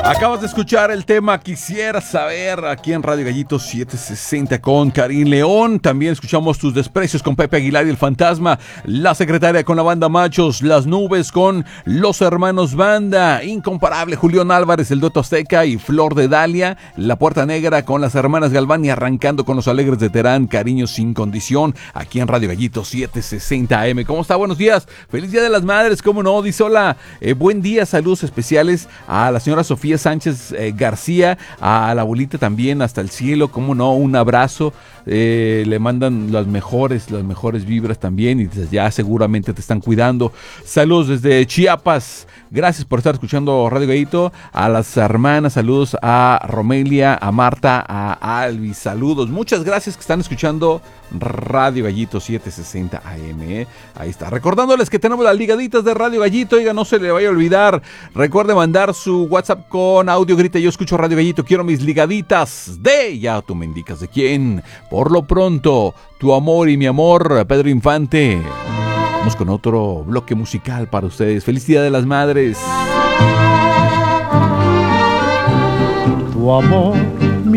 Acabas de escuchar el tema Quisiera Saber aquí en Radio Gallito 760 con Karim León. También escuchamos Tus Desprecios con Pepe Aguilar y el Fantasma. La Secretaria con la Banda Machos. Las Nubes con Los Hermanos Banda. Incomparable Julián Álvarez, el Dueto Azteca y Flor de Dalia. La Puerta Negra con las Hermanas Galván y arrancando con Los Alegres de Terán. Cariño sin condición aquí en Radio Gallito 760 AM. ¿Cómo está? Buenos días. Feliz Día de las Madres. ¿Cómo no? Dice hola. Buen día. Saludos especiales a la señora Sofía Sánchez García, a la abuelita también hasta el cielo, cómo no, un abrazo, le mandan las mejores vibras también y ya seguramente te están cuidando. Saludos desde Chiapas, gracias por estar escuchando Radio Gallito, a las hermanas, saludos a Romelia, a Marta, a Alvis, saludos, muchas gracias que están escuchando Radio Gallito 760 AM, ahí está, recordándoles que tenemos las ligaditas de Radio Gallito, oiga, no se le vaya a olvidar, recuerde mandar su WhatsApp con audio, grita, yo escucho Radio Gallito, quiero mis ligaditas de, ya tú me indicas de quién, por lo pronto, tu amor y mi amor, Pedro Infante. Vamos con otro bloque musical para ustedes, feliz Día de las Madres. Tu amor